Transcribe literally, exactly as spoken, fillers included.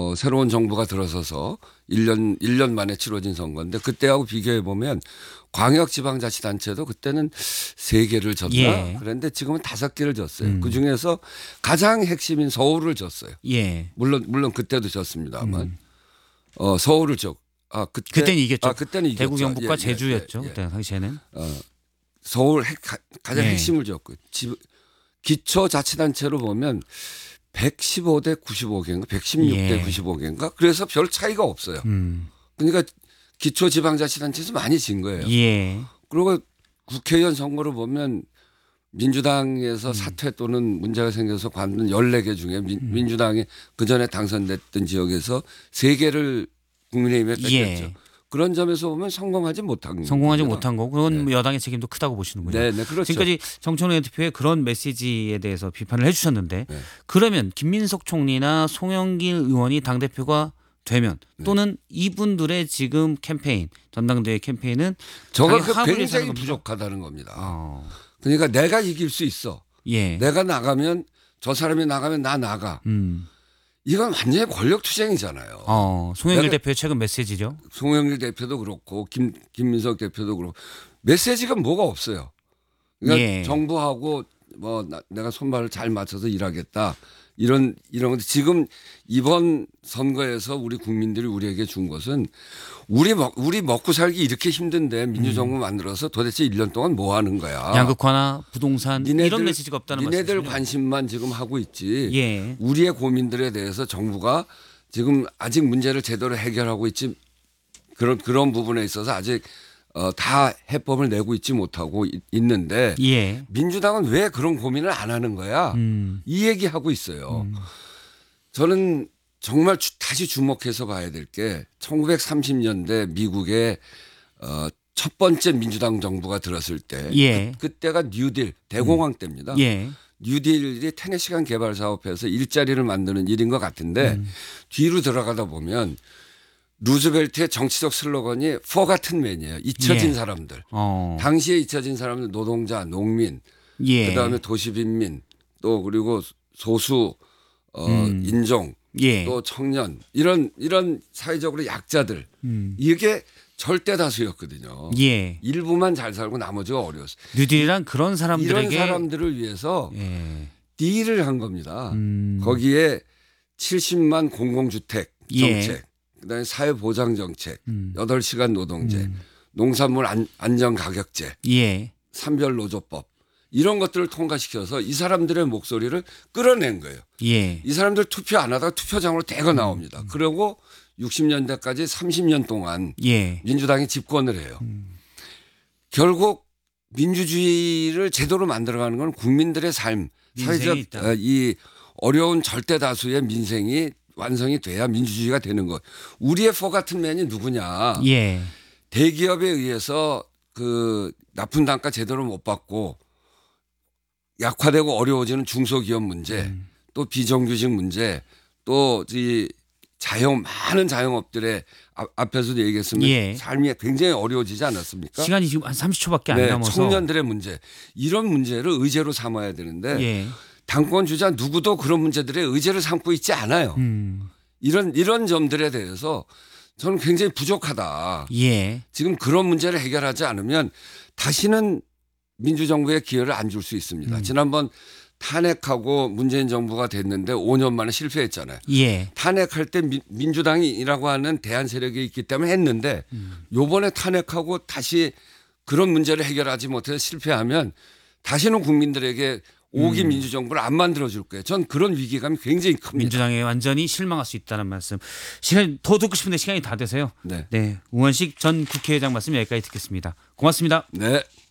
어, 새로운 정부가 들어서서 일 년 일 년 만에 치러진 선거인데 그때하고 비교해 보면 광역지방자치단체도 그때는 세 개를 졌나 예. 그런데 지금은 다섯 개를 졌어요. 음. 그 중에서 가장 핵심인 서울을 졌어요. 예. 물론 물론 그때도 졌습니다만 음. 어, 서울을 졌. 아 그때 그때는 이겼죠. 아, 그때는 이겼죠. 대구 경북과 예, 제주였죠. 예, 예, 예. 그때 당시에는. 어, 서울 핵, 가, 가장 예. 핵심을 졌고 기초자치단체로 보면 백십오 대 구십오 개인가 백십육 대 예. 구십오 개인가 그래서 별 차이가 없어요. 음. 그러니까 기초지방자치단체에서 많이 진 거예요. 예. 그리고 국회의원 선거를 보면 민주당에서 음. 사퇴 또는 문제가 생겨서 관둔 열네 개 중에 민, 음. 민주당이 그전에 당선됐던 지역에서 세 개를 국민의힘에 뺏겼죠. 예. 그런 점에서 보면 성공하지 못한 성공하지 겁니다. 못한 거고 그건 네. 여당의 책임도 크다고 보시는군요. 네, 네, 그렇죠. 지금까지 정청래 대표의 그런 메시지에 대해서 비판을 해주셨는데 네. 그러면 김민석 총리나 송영길 의원이 당대표가 되면 네. 또는 이분들의 지금 캠페인 전당대회 캠페인은 저가 당의 그 합을 위해서 굉장히 하는 겁니까? 부족하다는 겁니다. 어. 그러니까 내가 이길 수 있어. 예. 내가 나가면 저 사람이 나가면 나 나가. 음. 이건 완전히 권력 투쟁이잖아요. 어. 송영길 내가- 대표의 최근 메시지죠. 송영길 대표도 그렇고 김 김민석 대표도 그렇고 메시지가 뭐가 없어요. 그러니까 예. 정부하고 뭐 나, 내가 손발을 잘 맞춰서 일하겠다 이런 이런 건데 지금 이번 선거에서 우리 국민들이 우리에게 준 것은 우리 먹 우리 먹고 살기 이렇게 힘든데 민주정부 만들어서 도대체 일 년 동안 뭐 하는 거야? 양극화나 부동산 니네들, 이런 메시지가 없다는 니네들 말씀이시죠? 관심만 지금 하고 있지. 예. 우리의 고민들에 대해서 정부가 지금 아직 문제를 제대로 해결하고 있지 그런 그런 부분에 있어서 아직 어, 다 해법을 내고 있지 못하고 있, 있는데 예. 민주당은 왜 그런 고민을 안 하는 거야? 음. 이 얘기하고 있어요. 음. 저는 정말 주, 다시 주목해서 봐야 될 게 천구백삼십 년대 미국의 어, 첫 번째 민주당 정부가 들었을 때 예. 그, 그때가 뉴딜 대공황 때입니다. 예. 뉴딜이 테네시간 개발 사업에서 일자리를 만드는 일인 것 같은데 음. 뒤로 들어가다 보면 루즈벨트의 정치적 슬로건이 포같은 맨이에요. 잊혀진 예. 사람들. 어. 당시에 잊혀진 사람들 노동자, 농민, 예. 그다음에 도시빈민 또 그리고 소수 어, 음. 인종 예. 또 청년 이런 이런 사회적으로 약자들 음. 이게 절대 다수였거든요. 예. 일부만 잘 살고 나머지가 어려웠어요. 뉴딜이란 그런 사람들에게 이런 사람들을 위해서 예. 딜을 한 겁니다. 음. 거기에 칠십만 공공주택 예. 정책, 그다음에 사회보장 정책, 음. 여덟 시간 노동제, 음. 농산물 안, 안정가격제, 예. 산별노조법 이런 것들을 통과시켜서 이 사람들의 목소리를 끌어낸 거예요. 예. 이 사람들 투표 안 하다가 투표장으로 대거 나옵니다. 그리고 육십 년대까지 삼십 년 동안 예. 민주당이 집권을 해요. 결국 민주주의를 제대로 만들어가는 건 국민들의 삶, 민생이 사회적 있다. 어, 이 어려운 절대 다수의 민생이 완성이 돼야 민주주의가 되는 것. 우리의 포 같은 면이 누구냐? 예. 대기업에 의해서 그 나쁜 단가 제대로 못 받고 약화되고 어려워지는 중소기업 문제, 음. 또 비정규직 문제, 또 이 자영 많은 자영업들의 앞- 앞에서도 얘기했으면 예. 삶이 굉장히 어려워지지 않았습니까? 시간이 지금 한 삼십 초밖에 안 네, 남아서 청년들의 문제 이런 문제를 의제로 삼아야 되는데 예. 당권 주자 누구도 그런 문제들의 의제를 삼고 있지 않아요. 음. 이런 이런 점들에 대해서 저는 굉장히 부족하다. 예. 지금 그런 문제를 해결하지 않으면 다시는 민주정부의 기회를 안 줄 수 있습니다. 음. 지난번 탄핵하고 문재인 정부가 됐는데 오 년 만에 실패했잖아요. 예. 탄핵할 때 민, 민주당이라고 하는 대한 세력이 있기 때문에 했는데 음. 요번에 탄핵하고 다시 그런 문제를 해결하지 못해서 실패하면 다시는 국민들에게 오 기 음. 민주정부를 안 만들어줄 거예요. 전 그런 위기감이 굉장히 큽니다. 민주당에 완전히 실망할 수 있다는 말씀. 시간 더 듣고 싶은데 시간이 다 돼서요. 네. 네. 우원식 전 국회의장 말씀 여기까지 듣겠습니다. 고맙습니다. 네.